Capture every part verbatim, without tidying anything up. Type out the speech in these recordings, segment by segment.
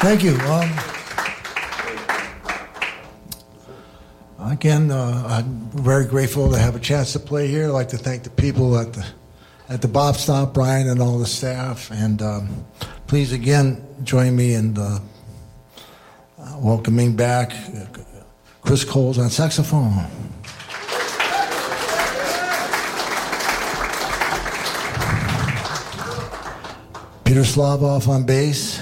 Thank you. Um, again, uh, I'm very grateful to have a chance to play here. I'd like to thank the people at the at the Bop Stop, Brian and all the staff. And um, please, again, join me in the, uh, welcoming back uh, Chris Coles on saxophone. Peter Slavoff on bass.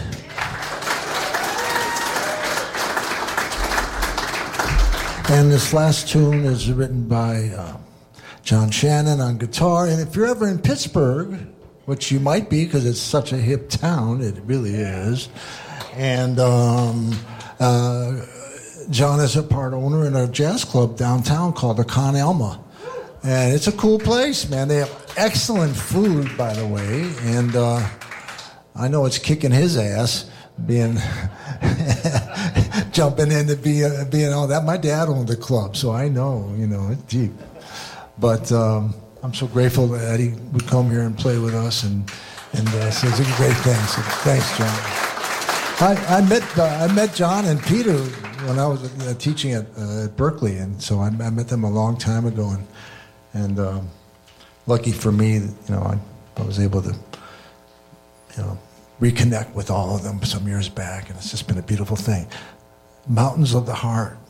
And this last tune is written by uh, John Shannon on guitar. And if you're ever in Pittsburgh, which you might be because it's such a hip town, it really is. And um, uh, John is a part owner in a jazz club downtown called the Con Alma. And it's a cool place, man. They have excellent food, by the way. And uh, I know it's kicking his ass being... jumping in to be uh, being all that. My dad owned the club, so I know, you know, it's deep. But um, I'm so grateful that he would come here and play with us, and and uh, so it's a great thing. So thanks, John. I, I met uh, I met John and Peter when I was uh, teaching at, uh, at Berkeley, and so I, I met them a long time ago, and and um, lucky for me, that, you know, I, I was able to, you know, reconnect with all of them some years back, and it's just been a beautiful thing. Mountains of the Heart.